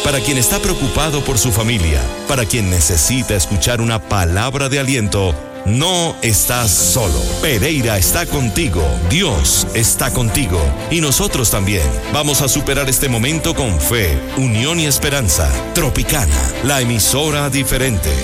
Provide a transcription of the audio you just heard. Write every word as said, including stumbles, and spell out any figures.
Para quien está preocupado por su familia, para quien necesita escuchar una palabra de aliento, no estás solo. Pereira está contigo. Dios está contigo. Y nosotros también. Vamos a superar este momento con fe, unión y esperanza. Tropicana, la emisora diferente.